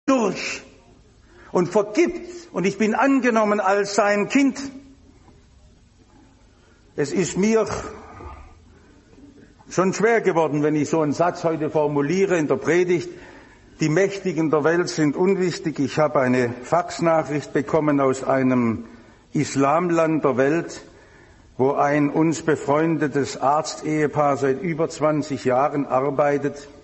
durch und vergibt und ich bin angenommen als sein Kind. Es ist mir schon schwer geworden, wenn ich so einen Satz heute formuliere in der Predigt. Die Mächtigen der Welt sind unwichtig. Ich habe eine Faxnachricht bekommen aus einem Islamland der Welt, wo ein uns befreundetes Arztehepaar seit über 20 Jahren arbeitet.